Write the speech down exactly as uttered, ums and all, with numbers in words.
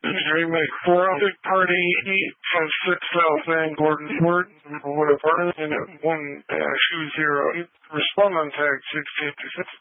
Remake four other party eight five six South Van Gordon Ford would have and one dash two zero eight. Respond on tag six fifty six.